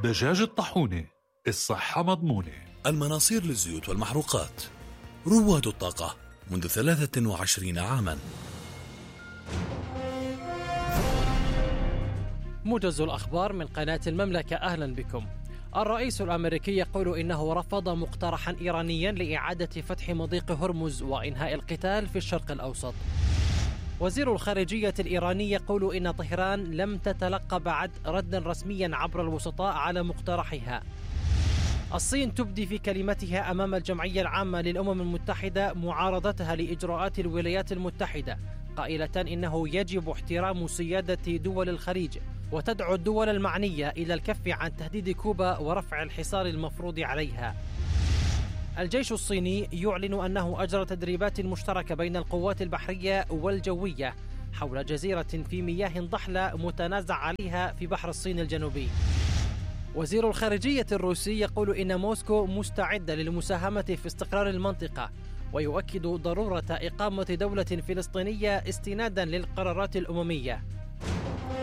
دجاج الطاحونة، الصحة مضمونة. المناصير للزيوت والمحروقات، رواد الطاقة منذ 23 عاما. موجز الأخبار من قناة المملكة، أهلا بكم. الرئيس الأمريكي يقول إنه رفض مقترحا إيرانيا لإعادة فتح مضيق هرمز وإنهاء القتال في الشرق الأوسط. وزير الخارجية الإيراني يقول إن طهران لم تتلقى بعد ردا رسميا عبر الوسطاء على مقترحها. الصين تبدي في كلمتها أمام الجمعية العامة للأمم المتحدة معارضتها لإجراءات الولايات المتحدة، قائلة إنه يجب احترام سيادة دول الخليج، وتدعو الدول المعنية إلى الكف عن تهديد كوبا ورفع الحصار المفروض عليها. الجيش الصيني يعلن أنه أجرى تدريبات مشتركة بين القوات البحرية والجوية حول جزيرة في مياه ضحلة متنازع عليها في بحر الصين الجنوبي. وزير الخارجية الروسي يقول إن موسكو مستعدة للمساهمة في استقرار المنطقة، ويؤكد ضرورة إقامة دولة فلسطينية استنادا للقرارات الأممية.